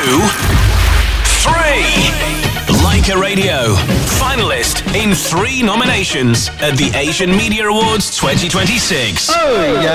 Leica Radio, finalist in 3 nominations at the Asian Media Awards 2026. Oh, yeah.